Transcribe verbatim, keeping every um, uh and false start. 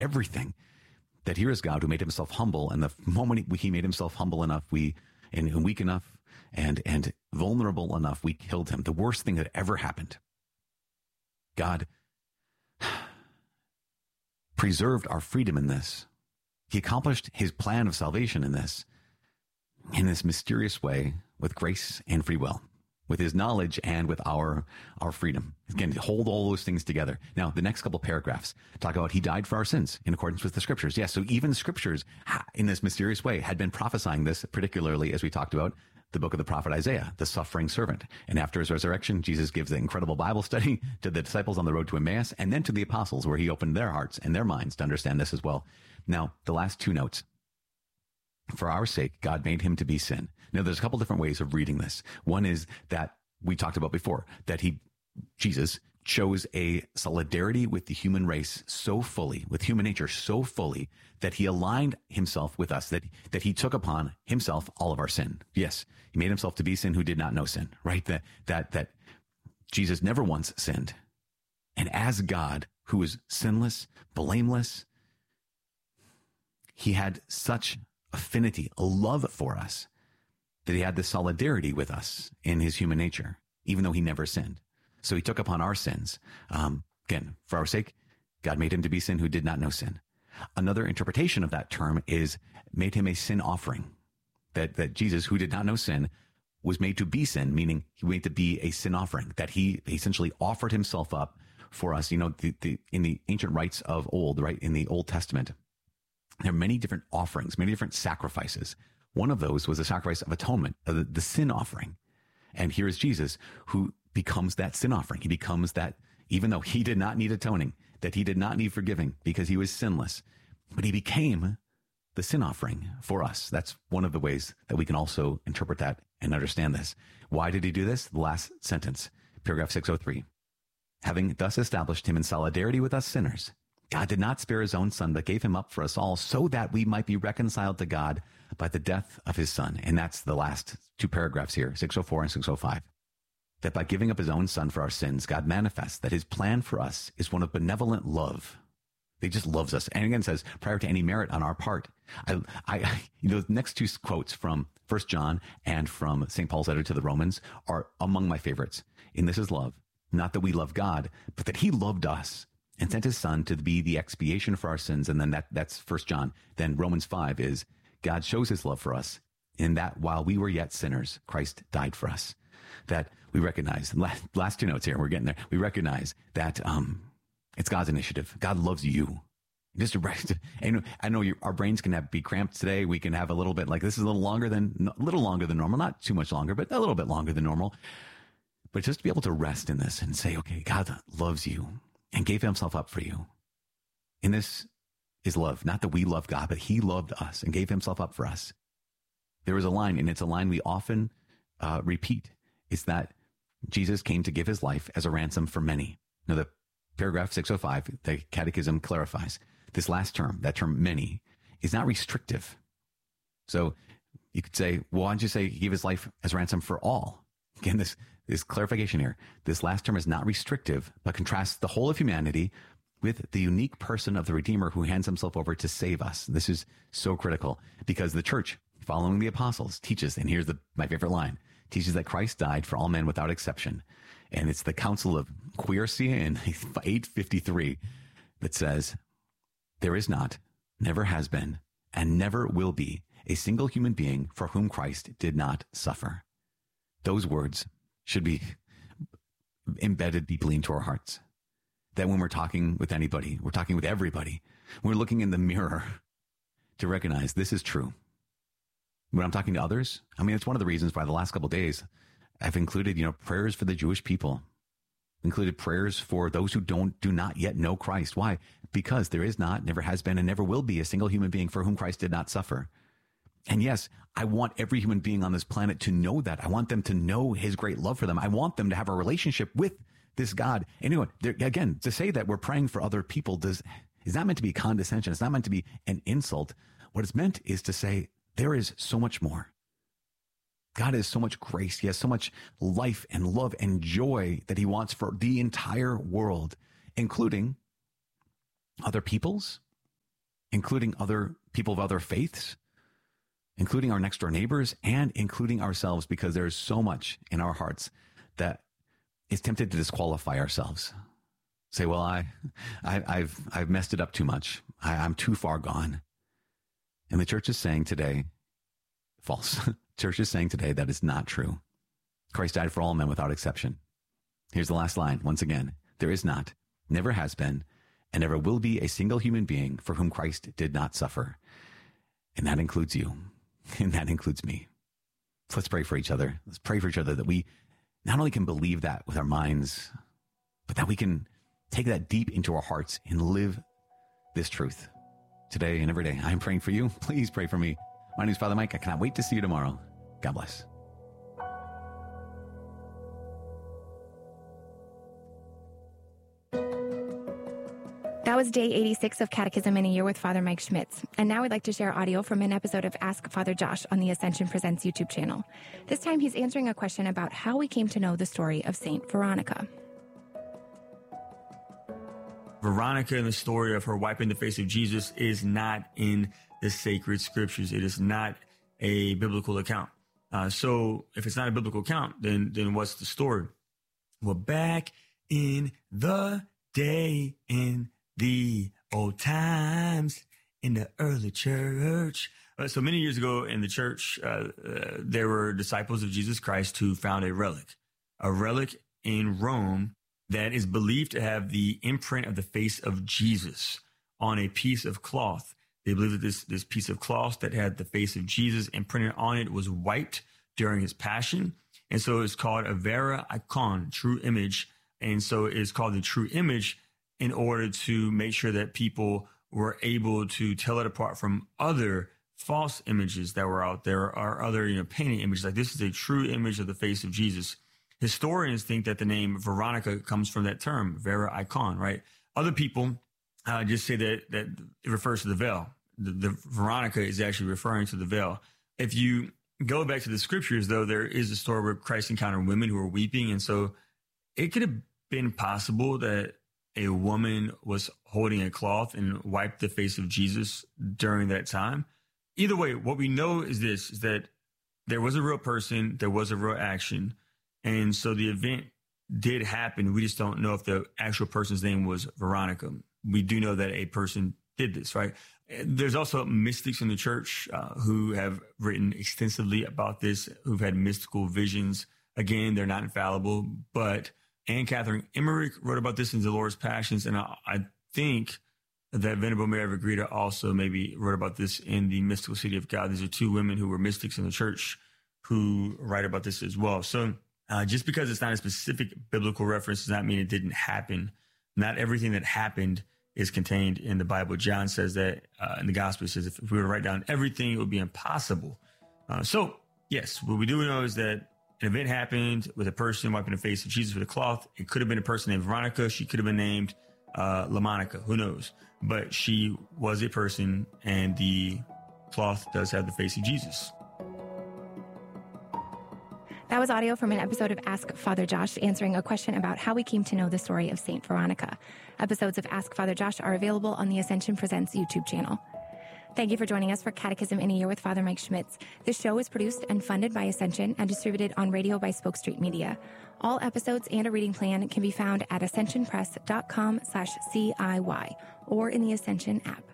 everything. That here is God who made himself humble. And the moment he made himself humble enough, we, and weak enough and, and vulnerable enough, we killed him. The worst thing that ever happened. God preserved our freedom in this. He accomplished his plan of salvation in this, in this mysterious way, with grace and free will, with his knowledge and with our, our freedom. Again, hold all those things together. Now, the next couple paragraphs talk about he died for our sins in accordance with the scriptures. Yes, so even scriptures in this mysterious way had been prophesying this, particularly as we talked about the book of the prophet Isaiah, the suffering servant. And after his resurrection, Jesus gives the incredible Bible study to the disciples on the road to Emmaus, and then to the apostles, where he opened their hearts and their minds to understand this as well. Now, the last two notes. For our sake, God made him to be sin. Now, there's a couple different ways of reading this. One is that we talked about before, that he, Jesus, chose a solidarity with the human race so fully, with human nature so fully, that he aligned himself with us, that, that he took upon himself all of our sin. Yes, he made himself to be sin who did not know sin, right? That, that, that Jesus never once sinned. And as God, who is sinless, blameless, he had such affinity, a love for us, that he had this solidarity with us in his human nature, even though he never sinned. So he took upon our sins. Um, again, for our sake, God made him to be sin who did not know sin. Another interpretation of that term is made him a sin offering. That, that Jesus, who did not know sin, was made to be sin, meaning he was made to be a sin offering, that he essentially offered himself up for us. You know, the, the, in the ancient rites of old, right, in the Old Testament, there are many different offerings, many different sacrifices. One of those was a sacrifice of atonement, the, the sin offering. And here is Jesus, who becomes that sin offering. He becomes that, even though he did not need atoning, that he did not need forgiving because he was sinless, but he became the sin offering for us. That's one of the ways that we can also interpret that and understand this. Why did he do this? The last sentence, paragraph six oh three. Having thus established him in solidarity with us sinners, God did not spare his own son, but gave him up for us all so that we might be reconciled to God by the death of his son. And that's the last two paragraphs here, six oh four and six oh five. That by giving up his own son for our sins, God manifests that his plan for us is one of benevolent love. He just loves us. And again, says, prior to any merit on our part. I, I, you know, the next two quotes from First John and from Saint Paul's letter to the Romans are among my favorites. In this is love, not that we love God, but that he loved us and sent his son to be the expiation for our sins. And then that, that's First John. Then Romans five is God shows his love for us in that while we were yet sinners, Christ died for us. That we recognize, last, last two notes here, we're getting there. We recognize that, um, it's God's initiative. God loves you. Just to, and I know you, our brains can have, be cramped today. We can have a little bit like this is a little longer than, a little longer than normal, not too much longer, but a little bit longer than normal. But just to be able to rest in this and say, okay, God loves you and gave himself up for you. And this is love. Not that we love God, but he loved us and gave himself up for us. There is a line, and it's a line we often uh, repeat. It's that Jesus came to give his life as a ransom for many. Now, the paragraph six oh five, the Catechism clarifies this last term, that term many, is not restrictive. So you could say, well, why don't you say he gave his life as ransom for all? Again, this, this clarification here, this last term is not restrictive, but contrasts the whole of humanity with the unique person of the Redeemer who hands himself over to save us. This is so critical because the church, following the apostles, teaches, and here's the, my favorite line, teaches that Christ died for all men without exception. And it's the Council of Quercia in eight fifty-three that says, there is not, never has been, and never will be a single human being for whom Christ did not suffer. Those words should be embedded deeply into our hearts. That when we're talking with anybody, we're talking with everybody, we're looking in the mirror to recognize this is true. When I'm talking to others, I mean, it's one of the reasons why the last couple of days I've included, you know, prayers for the Jewish people, included prayers for those who don't, do not yet know Christ. Why? Because there is not, never has been, and never will be a single human being for whom Christ did not suffer. And yes, I want every human being on this planet to know that. I want them to know his great love for them. I want them to have a relationship with this God. And you know, again, to say that we're praying for other people does, is not meant to be condescension. It's not meant to be an insult. What it's meant is to say there is so much more. God has so much grace. He has so much life and love and joy that he wants for the entire world, including other peoples, including other people of other faiths, including our next door neighbors, and including ourselves, because there is so much in our hearts that is tempted to disqualify ourselves. Say, well, I, I, I've, I've messed it up too much. I, I'm too far gone. And the church is saying today, false. Church is saying today that is not true. Christ died for all men without exception. Here's the last line. Once again, there is not, never has been, and never will be a single human being for whom Christ did not suffer. And that includes you. And that includes me. So let's pray for each other. Let's pray for each other that we not only can believe that with our minds, but that we can take that deep into our hearts and live this truth today and every day. I'm praying for you. Please pray for me. My name is Father Mike. I cannot wait to see you tomorrow. God bless. That was day eighty-six of Catechism in a Year with Father Mike Schmitz. And now I'd like to share audio from an episode of Ask Father Josh on the Ascension Presents YouTube channel. This time he's answering a question about how we came to know the story of Saint Veronica. Veronica and the story of her wiping the face of Jesus is not in the sacred scriptures. It is not a biblical account. Uh, so if it's not a biblical account, then, then what's the story? Well, back in the day, in the old times, in the early church. Uh, so many years ago in the church, uh, uh, there were disciples of Jesus Christ who found a relic, a relic in Rome that is believed to have the imprint of the face of Jesus on a piece of cloth. They believe that this, this piece of cloth that had the face of Jesus imprinted on it was wiped during his passion. And so it's called a vera icon, true image. And so it's called the true image in order to make sure that people were able to tell it apart from other false images that were out there, or other, you know, painted images. Like, this is a true image of the face of Jesus. Historians think that the name Veronica comes from that term, vera icon, right? Other people uh, just say that that it refers to the veil. The, the Veronica is actually referring to the veil. If you go back to the scriptures, though, there is a story where Christ encountered women who were weeping. And so it could have been possible that a woman was holding a cloth and wiped the face of Jesus during that time. Either way, what we know is this, is that there was a real person, there was a real action. And so the event did happen. We just don't know if the actual person's name was Veronica. We do know that a person did this, right? There's also mystics in the church uh, who have written extensively about this, who've had mystical visions. Again, they're not infallible, but Anne Catherine Emmerich wrote about this in Dolores Passions. And I, I think that Venerable Mary of Agreda also maybe wrote about this in The Mystical City of God. These are two women who were mystics in the church who write about this as well. So uh, just because it's not a specific biblical reference does not mean it didn't happen. Not everything that happened is contained in the Bible. John says that uh, in the gospel, it says if we were to write down everything, it would be impossible. Uh, so yes, what we do know is that an event happened with a person wiping the face of Jesus with a cloth. It could have been a person named Veronica. She could have been named uh, LaMonica. Who knows? But she was a person, and the cloth does have the face of Jesus. That was audio from an episode of Ask Father Josh answering a question about how we came to know the story of Saint Veronica. Episodes of Ask Father Josh are available on the Ascension Presents YouTube channel. Thank you for joining us for Catechism in a Year with Father Mike Schmitz. This show is produced and funded by Ascension and distributed on radio by Spoke Street Media. All episodes and a reading plan can be found at ascensionpress.com slash CIY or in the Ascension app.